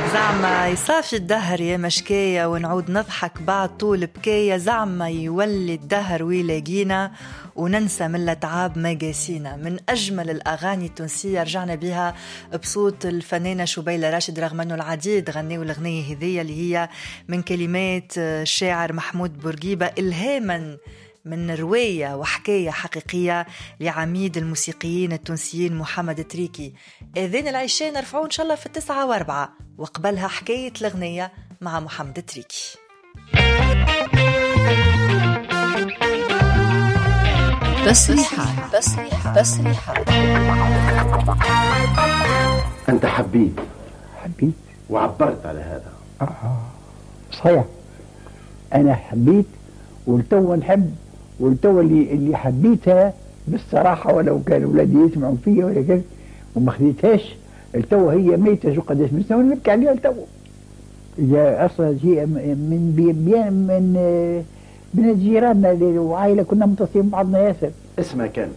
زعما يصافي الدهر يا مشكاية ونعود نضحك بعد طول بكاية. زعما يولي الدهر ويلاقينا وننسى من الأتعاب ما قاسينا. من أجمل الأغاني التونسية رجعنا بها بصوت الفنانة شبيلة راشد، رغم أنه العديد غنيوا الأغنية هذية اللي هي من كلمات الشاعر محمود بورقيبة، إلهاما من رواية وحكاية حقيقية لعميد الموسيقيين التونسيين محمد تريكي. إذن العيشان رفعوا إن شاء الله في 9:04، وقبلها حكاية الأغنية مع محمد تريكي. تصريحات. أنت حبيت وعبرت على هذا. صحيح، أنا حبيت والتو نحب، والتو اللي حبيتها بالصراحة، ولو كان أولادي يسمعوا فيا ولا كذا وما خذيتهاش. التو هي ميتة شو قداش من سنة ونبكي عليها. التو هي أصلا هي من بيان من جيراننا وعائلة كنا متصلين بعضنا ياسر. اسمها كانت؟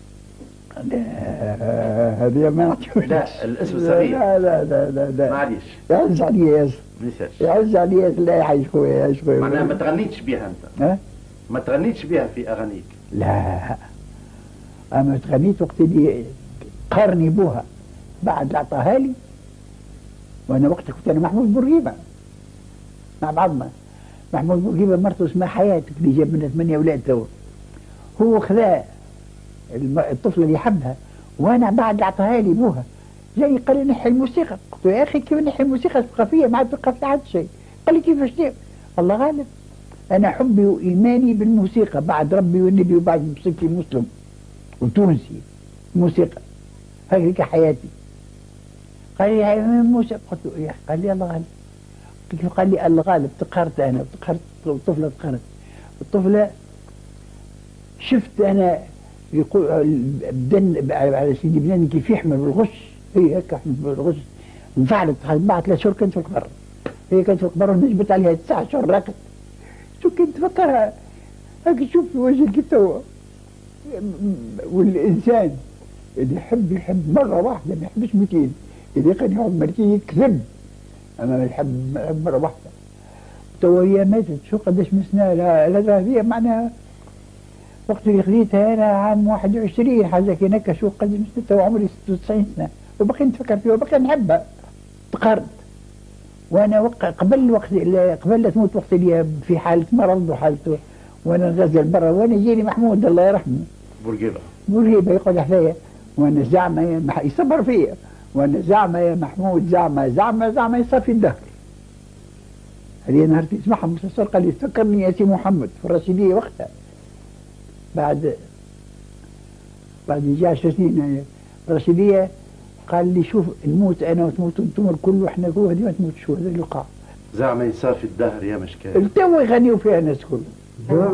هذه ما نعطيوش. لا الاسم صغير. لا معليش، يعز عليا ياسر، يعز عليا ياسر. لا يعيش خويا، يعيش خويا. معناها ما تغنيتش بها أنت؟ ها؟ ما تغنيتش بها في أغانيك؟ لا، أما تغنيت وقت اللي قارني بوها بعد عطاها لي، وأنا وقتها كنت أنا محمود بورقيبة مع بعضنا. محمود بورقيبة مرته اسمها حياتك اللي جاب منها 8 أولاد تو. هو خذا الطفلة اللي يحبها، وأنا بعد عطاها لي بوها جاي قال لي نحي الموسيقى. قلت له يا أخي كيف نحي الموسيقى الثقافية؟ ما عاد تبقى في حد شيء. قال لي كيفاش نعمل؟ الله غالب، أنا حبي وإيماني بالموسيقى بعد ربي والنبي وبعد بصفتي مسلم وتونسي. موسيقى هذيك حياتي. قال لي هاي موسيقى. قلت له يا أخي. قال لي الله غالب. قال لي الله غالب. تقهرت أنا، تقهرت الطفلة، تقهرت الطفلة. شفت أنا يقول بدن على سيدي بنان كيف يحمل بالغش، هي هيك يحمل بالغش. انفعلت بعد 3 شهور كنت في القبر. هي كانت في القبر ونجبت عليها 9 شهور راقت. شو كنت فكرها هيك، شوف في وجهك تو. والإنسان اللي يحب مرة واحدة، ما يحبش 200. إذا كان يقعد مرتين يكذب، أما يحب مرة واحدة. تو هي ماتت شو قداش من سنة. لا هي معناها وقت اللي خذيتها أنا عام 21 حاجة هناك. شو قداش من سنة؟ تو عمري 96 سنة وبقي نتفكر فيها وبقي نحبها. تقارد. وانا قبل لا تموت، وقت اللي في حاله مرض وحالته وانا نغزل برا، وانا جيني محمود الله يرحمه بورقيبة يقعد حذايا، وانا زعما يصبر فيا، وانا زعما يا محمود زعما يصفي الدهر. هذه نهار تسمعها مسلسل قال لي فكرني يا سي محمد في الرشيدية وقتها. بعد يجي 10 سنين الرشيدية قال لي شوف نموت انا وتموت انتم الكل واحنا كل هذه ما تموتش. هذا اللقاء زعما يصافي الدهر يا مشكاة. التو يغنيوا فيها الناس كلهم.